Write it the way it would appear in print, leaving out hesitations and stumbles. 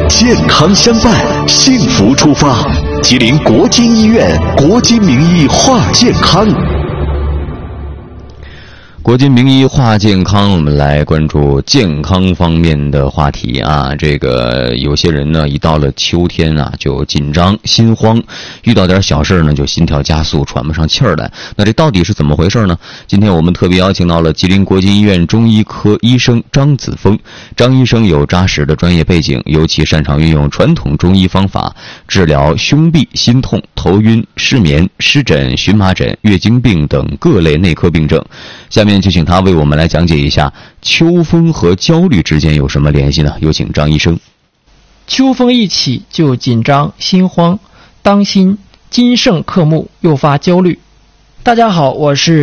健康相伴，幸福出发。吉林国金医院国金名医话健康。 国金名医话健康，我们来关注健康方面的话题啊。这个有些人呢，一到了秋天啊，就紧张心慌，遇到点小事呢，就心跳加速，喘不上气儿来。那这到底是怎么回事呢？今天我们特别邀请到了吉林国金医院中医科医生张子峰。张医生有扎实的专业背景，尤其擅长运用传统中医方法治疗胸痹、心痛、头晕、失眠、湿疹、荨麻疹、月经病等各类内科病症。下面就请他为我们来讲解一下秋风和焦虑之间有什么联系呢？有请张医生。 秋风一起就紧张心慌，当心金盛克木，诱发焦虑。大家好，我是